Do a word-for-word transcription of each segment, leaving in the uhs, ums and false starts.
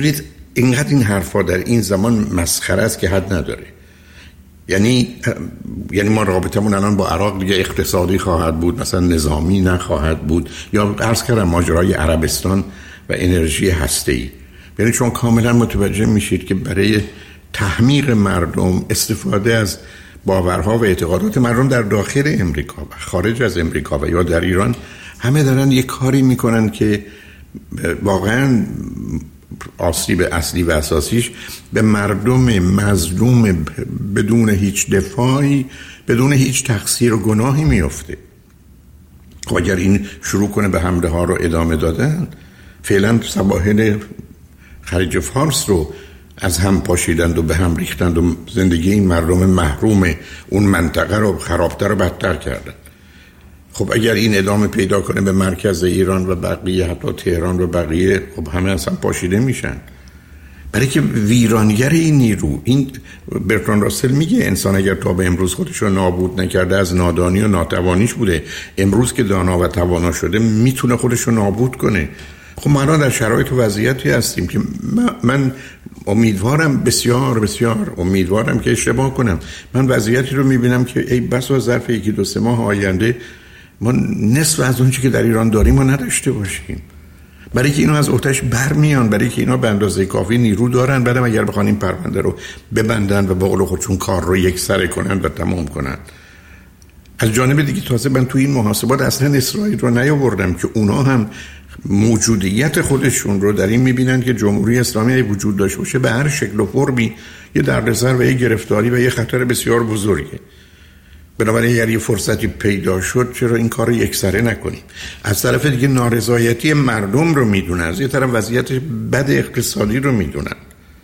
میدونید اینقدر این حرفا در این زمان مسخره است که حد نداره. یعنی یعنی ما رابطمون الان با عراق دیگه اقتصادی خواهد بود، مثلا نظامی نخواهد بود، یا عرض کردم ماجرای عربستان و انرژی هسته‌ای. یعنی چون کاملا متوجه میشید که برای تحمیق مردم استفاده از باورها و اعتقادات مردم در داخل امریکا و خارج از امریکا و یا در ایران همه دارن یک کاری میکنن که واقعا آسیب اصلی و اساسیش به مردم مظلوم بدون هیچ دفاعی، بدون هیچ تقصیر و گناهی میفته. خب اگر این شروع کنه به حمله ها رو ادامه دادن، فعلا سواحل خلیج فارس رو از هم پاشیدند و به هم ریختند و زندگی این مردم محروم اون منطقه رو خرابتر و بدتر کردند. خب اگر این ادامه پیدا کنه به مرکز ایران و بقیه، حتی تهران و بقیه، خب همه اصلا پاشیده میشن. برای که ویرانگر این نیرو، این برتراند راسل میگه انسان اگر تا به امروز خودش رو نابود نکرده از نادانی و ناتوانیش بوده، امروز که دانا و توانا شده میتونه خودش رو نابود کنه. خب ما الان در شرایط و وضعیتی هستیم که من امیدوارم، بسیار بسیار امیدوارم که اشتباه کنم. من وضعیتی رو میبینم که ای بسا ظرف یکی دو سه ماه آینده ما نصف از اون چیزی که در ایران داریم ما نداشته باشیم. برای که اینا از آتش برمیان، برای که اینا به اندازه کافی نیرو دارن، بعدم اگر بخوان این پرونده رو ببندن و با قول خودشون کار رو یک سره کنن و تمام کنن. از جانب دیگه تازه من تو این محاسبات اصلا اسرائیل رو نیاوردم که اونا هم موجودیت خودشون رو در این میبینن که جمهوری اسلامی وجود داشته باشه به هر شکل و فرمی یه دردسر و یه گرفتاری و یه خطر بسیار بزرگه. بنابراین اگر یه فرصتی پیدا شد چرا این کار رو یکسره نکنیم؟ از طرف دیگه نارضایتی مردم رو میدونن، از یه طرف وضعیت بد اقتصادی رو میدونن.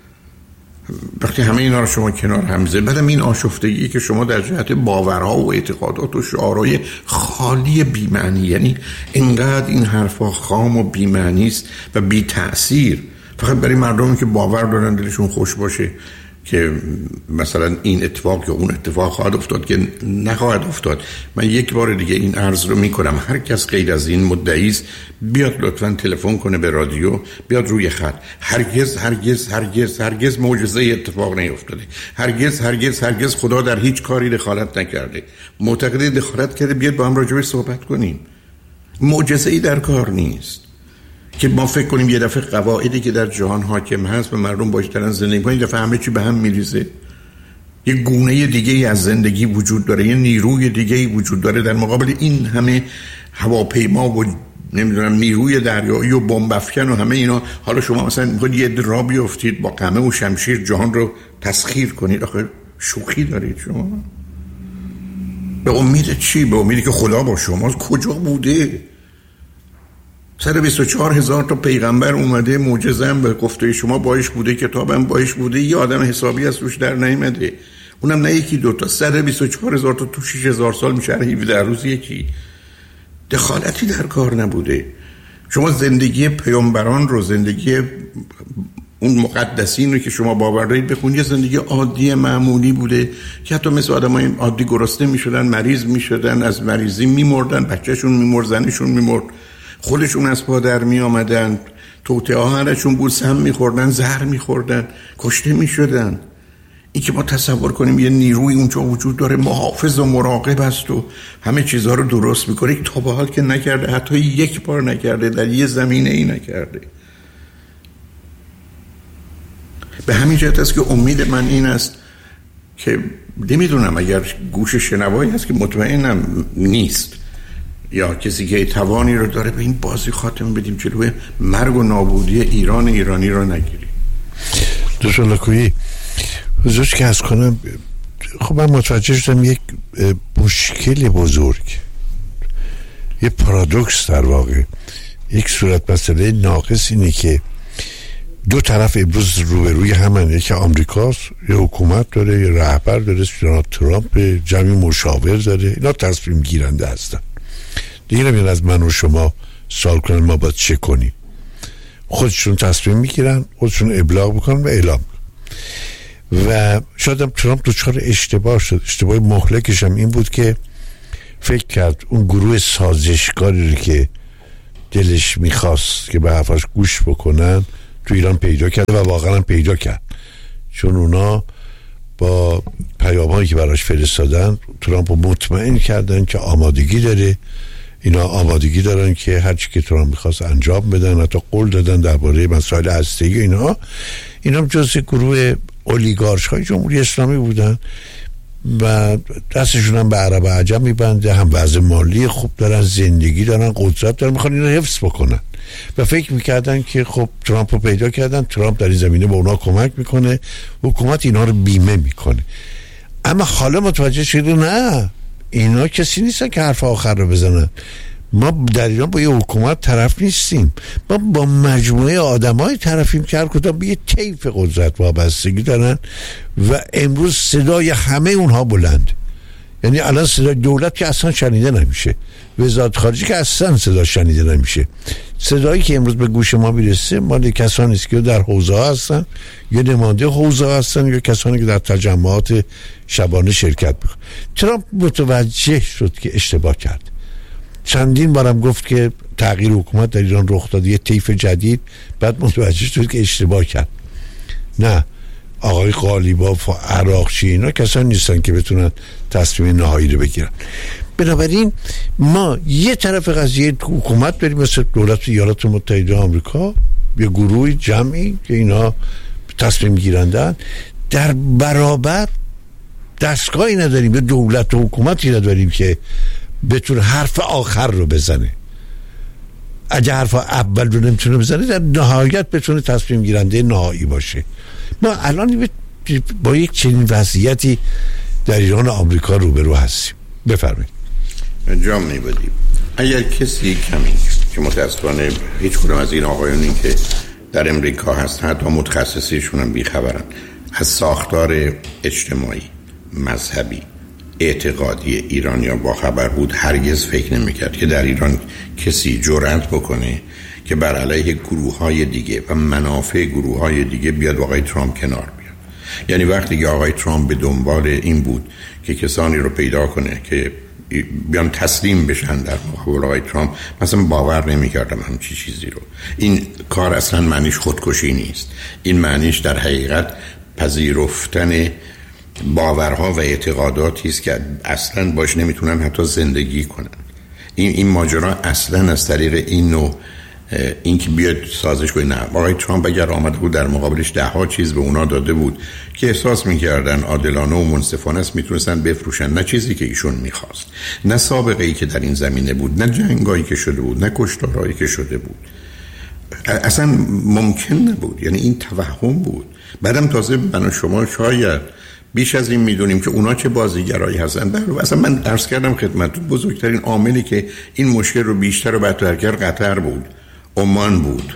وقتی همه اینا رو شما کنار هم زد، بعدم این آشفتگی که شما در جهت باورها و اعتقادات و شعارهای خالی بی‌معنی، یعنی اینقدر این حرفا خام و بی‌معنی است و بی تأثیر، فقط برای مردمی که باور دارن دلشون خوش باشه که مثلا این اتفاق یا اون اتفاق خواهد افتاد که نخواهد افتاد. من یک بار دیگه این عرض رو میکنم، هر کس غیر از این مدعی است بیاد لطفاً تلفن کنه به رادیو، بیاد روی خط. هرگز هرگز هرگز هرگز معجزه اتفاق نیفتاده. هرگز هرگز هرگز خدا در هیچ کاری دخالت نکرده. معتقد دخالت کرده بیاد با هم راجعش صحبت کنیم. معجزه‌ای در کار نیست که ما فکر کنیم یه دفعه قواعدی که در جهان حاکم هست و مردم باش دارن زندگی کنن، یه دفعه همه چی به هم میریزه. یه گونه دیگه ای از زندگی وجود داره، یه نیروی دیگه ای وجود داره در مقابل این همه هواپیما و نمیدونم نیروی دریایی و بمب افکن و همه اینا. حالا شما مثلا میخواید یه درا بیافتید با قمه و شمشیر جهان رو تسخیر کنید. آخه شوخی دارید شما؟ به امید چی؟ به امیدی که خدا با شما کجا بوده؟ صد و بیست و چهار هزار تا پیغمبر اومده، معجزه هم به گفته شما باش بوده، کتاب هم باش بوده، یه آدم حسابی از روش در نیامده، اونم نه یکی دوتا. صد و بیست و چهار هزار تا تو شش هزار سال میشه هفده روز یکی. دخالتی در کار نبوده. شما زندگی پیامبران رو، زندگی اون مقدسین رو که شما باور دارید بخونید، یه زندگی عادی معمولی بوده که حتی مثل آدمای عادی گرسنه میشدن، مریض میشدن، از مریضی میمردن، بچه‌شون میمرد، زنشون میمرد، خودشون از پا در می آمدن، توطئه ها هرشون بود، سم میخوردن، زهر میخوردن، کشته میشدن. این که ما تصور کنیم یه نیروی اونجا وجود داره محافظ و مراقب است و همه چیزها رو درست میکنه، تا به حال که نکرده، حتی یک بار نکرده، در یه زمینه ای نکرده. به همین جهت است که امید من این است که نمیدونم اگر گوش شنوایی هست که مطمئنم نیست، یا کسی که توانی رو داره، به این بازی خاتمه بدیم، جلوی مرگ و نابودی ایران ایرانی رو نگیریم. دکتر لاکویی، حضورش که از کنم، خب من متوجه شدم یک مشکل بزرگ، یک پارادوکس در واقع، یک صورت مسئله ناقص اینه که دو طرف امروز روبروی همن، یکی آمریکاست، یه حکومت داره، یه رهبر داره، جناب ترامپ، جمعی مشاور داره، اینا تصمیم گیرنده هستن. دیگه نمیدن از من و شما سوال کنن ما باید چه کنیم. خودشون تصمیم میگیرن، خودشون ابلاغ بکنن و اعلام. و شاید هم ترامپ دوچار اشتباه شد. اشتباه مهلکش هم این بود که فکر کرد اون گروه سازشکاری رو که دلش میخواست که به حرفاش گوش بکنن تو ایران پیدا کرده و واقعا پیدا کرد، چون اونا با پیام هایی که براش فرستادن ترامپ رو مطمئن کردن که آمادگی داره، اینا آمادگی دارن که هر چی که ترامپ میخواست انجام بدن، حتی قول دادن درباره مسائل هسته‌ای اینا. اینا جزء گروه اولیگارش های جمهوری اسلامی بودن و دستشون هم به عرب و عجم میبنده، هم وضع مالی خوب دارن، زندگی دارن، قدرت دارن، میخوان اینا حفظ بکنن و فکر میکردن که خب ترامپ رو پیدا کردن، ترامپ در این زمینه به اونا کمک میکنه، حکومت اینا رو بیمه میکنه. اما حالا متوجه شده نه، اینا کسی نیستن که حرف آخر رو بزنن. ما در ایران با یه حکومت طرف نیستیم، ما با مجموعه آدمای طرفیم که هر کدام به یه طیف قدرت وابستگی دارن و امروز صدای همه اونها بلند. یعنی الان صدای دولت که اصلا شنیده نمیشه، وزارت خارجه که اصلا صدا شنیده نمیشه. صدایی که امروز به گوش ما میرسه مال کسانی است که در حوزه ها هستن یا نماینده حوزه ها هستن یا کسانی که در تجمعات شبانه شرکت میکنن. ترامپ متوجه شد که اشتباه کرد، چندین بارم گفت که تغییر حکومت در ایران رخ داد، یه طیف جدید، بعد متوجه شد که اشتباه کرد. نه، آقای قالیباف و عراقچی اینا کسانی نیستن که بتونن تصمیم نهایی رو بگیرن. بنابراین ما یه طرف قضیه حکومت داریم مثل دولت ایالات متحده آمریکا، یه گروه جمعی که اینا تصمیم گیرندن، در برابر دستگاهی نداریم، یه دولت و حکومتی نداریم که بتونه حرف آخر رو بزنه. اگه حرف اول رو نمیتونه بزنه، در نهایت بتونه تصمیم گیرنده نهایی باشه. ما الان با یک چنین وضعیتی در ایران و آمریکا روبرو هستیم. بفرمایید. جام می‌بدیم اگر کسی کمی که متاسفانه هیچ کدوم از این آقایونی که در امریکا هست حتی متخصصیشون هم بیخبرن از ساختار اجتماعی، مذهبی، اعتقادی ایرانیا با خبر بود، هرگز فکر نمی‌کرد که در ایران کسی جرأت بکنه که بر علیه گروه‌های دیگه و منافع گروه‌های دیگه بیاد با آقای ترامپ کنار بیاد. یعنی وقتی که آقای ترامپ به دنبال این بود که کسانی رو پیدا کنه که بیان تسلیم بشن در مقابل آقای ترامپ، مثلا باور نمی‌کردم همچین چیزی رو. این کار اصلا معنیش خودکشی نیست، این معنیش در حقیقت پذیرفتن باورها و اعتقاداتی است که اصلا باش نمیتونن حتی زندگی کنن. این این ماجرا اصلا از طریق این نوع این که بیاد سازش کنه. نه، آقای ترامپ اگر آمده بود در مقابلش ده ها چیز به اونا داده بود که احساس میکردن عادلانه و منصفانه است میتونستن بفروشن، نه چیزی که ایشون میخواست، نه سابقه ای که در این زمینه بود، نه جنگایی که شده بود، نه کشتارهایی که شده بود، اصلا ممکن نبود. یعنی این توهم بود. بعدم تازه من و شما شاید بیش از این میدونیم که اونا چه بازیگرایی هستن. در اصلا من عرض کردم خدمتتون بزرگترین عاملی که این مشکل رو بیشتر و بدتر کرد قطر بود، عمان بود،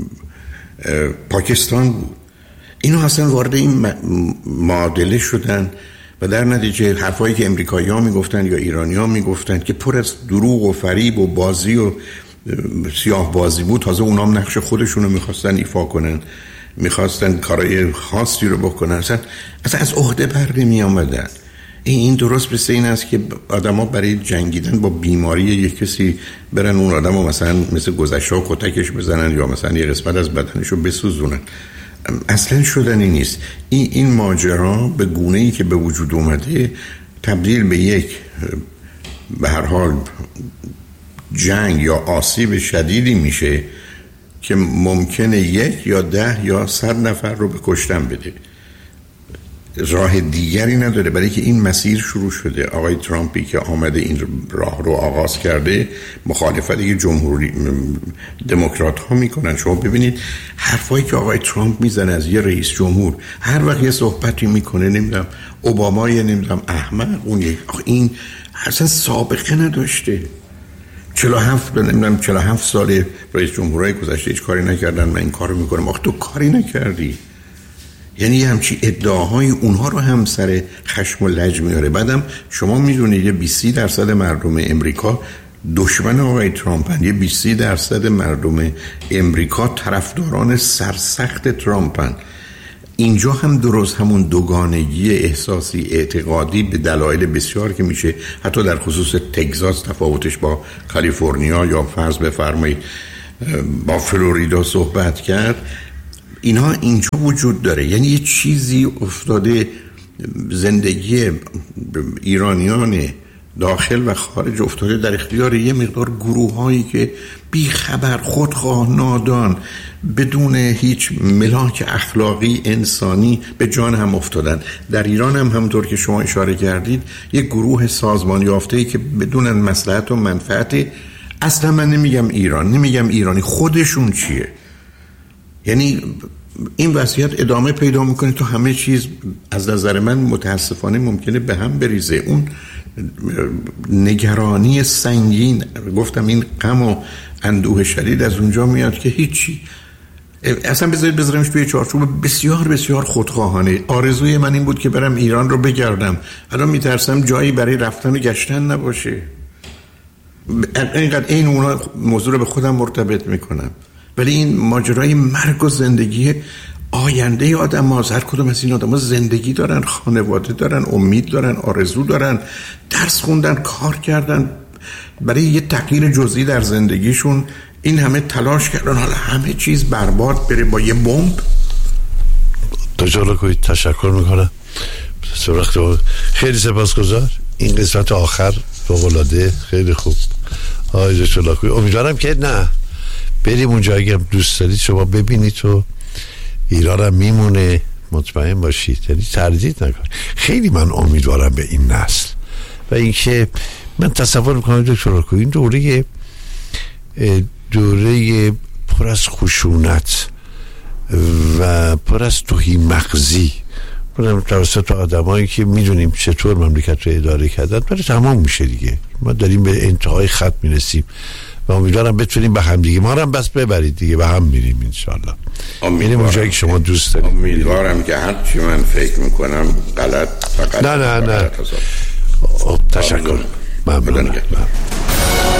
پاکستان بود. اینا اصلا وارد این معادله شدن و در نتیجه حرفایی که امریکایی‌ها میگفتن یا ایرانی‌ها میگفتن که پر از دروغ و فریب و بازی و سیاه بازی بود، تازه اونا هم نقش خودشونو میخواستن ایفا کنن، میخواستن کارهای خاصی رو بکنن، اصلا, اصلا از عهده بر نمی آمدن. این درست مثل این است که آدم ها برای جنگیدن با بیماری یک کسی برن اون آدم رو مثلا مثل گذشته ها کتکش بزنن یا مثلا یه قسمت از بدنش رو بسوزونن. اصلا شدنی نیست. این, این ماجرا به گونه‌ای که به وجود اومده تبدیل به یک به هر حال جنگ یا آسیب شدیدی میشه که ممکنه یک یا ده یا صد نفر رو به کشتن بده. راه دیگری نداره، برای که این مسیر شروع شده. آقای ترامپی که آمده این راه رو آغاز کرده، مخالفتی که جمهوری دموکرات ها میکنن. شما ببینید حرفایی که آقای ترامپ میزنه از یه رئیس جمهور، هر وقت یه صحبتی میکنه نمیدونم اوباما یه نمیدونم احمق، اون یک این اصلا سابقه نداشته. چهل و هفت نمیدونم چهل و هفت سال رئیس جمهورهای گذشته هیچ کاری نکردن، من این کارو میکنم. آخه تو کاری نکردی. یعنی همچی ادعاهای اونها رو هم سر خشم و لج میاره. بعدم شما میدونید یه بیست درصد مردم امریکا دشمن آقای ترامپن، یه بیست درصد مردم امریکا طرفداران سرسخت ترامپن. اینجا هم درست همون دوگانگی احساسی اعتقادی به دلایل بسیار که میشه حتی در خصوص تگزاس تفاوتش با کالیفرنیا یا فرض بفرمایید با فلوریدا صحبت کرد. اینها اینجا وجود داره. یعنی یه چیزی افتاده زندگی ایرانیان داخل و خارج افتاده در اختیار یه مقدار گروه هایی که بی خبر، خودخواه، نادان، بدون هیچ ملاک اخلاقی انسانی به جان هم افتادن. در ایران هم همونطور که شما اشاره کردید یه گروه سازمان یافته‌ای که بدون مصلحت و منفعت، اصلا من نمیگم ایران، نمیگم ایرانی، خودشون چیه. یعنی این وضعیت ادامه پیدا میکنه تو همه چیز از نظر من متاسفانه ممکنه به هم بریزه. اون نگرانی سنگین، گفتم این غم و اندوه شدید از اونجا میاد که هیچی، اصلا بذارید بذاریمش توی چارچوب بسیار بسیار خودخواهانه. آرزوی من این بود که برم ایران رو بگردم، الان میترسم جایی برای رفتن و گشتن نباشه. اینقدر این اونا موضوع رو به خودم مرتبط میکنم. ولی این ماجرای مرگ و زندگی آینده آدم ها، هر کدوم از این آدم ها زندگی دارن، خانواده دارن، امید دارن، آرزو دارن، درس خوندن، کار کردن، برای یه تغییر جزئی در زندگیشون این همه تلاش کردن، حالا همه چیز برباد بره با یه بمب. دکتر کوی تشکر میکنم. خیلی سپاسگزار. این قسمت آخر فوق‌العاده خیلی خوب. آقای دکتر کوی، امیدوارم که نه بریم اونجایی که دوست دارید شما ببینید و ایران هم میمونه، مطمئن باشید، یعنی تردید نکن. خیلی من امیدوارم به این نسل و اینکه من تصور میکنم دکتر کوی این دوره دوره پر از خشونت و پر از توهین مغزی توسط آدمایی که میدونیم چطور مملکت رو اداره کردن برای تمام میشه دیگه. ما داریم به انتهای خط میرسیم و امیدوارم بتونیم به هم دیگه، ما هم بس ببرید دیگه، به هم میریم انشالله. میریم اونجایی که شما دوست دارید. امیدوارم که هر چی من فکر میکنم غلط فقط نه نه نه. تشکر. ممنون.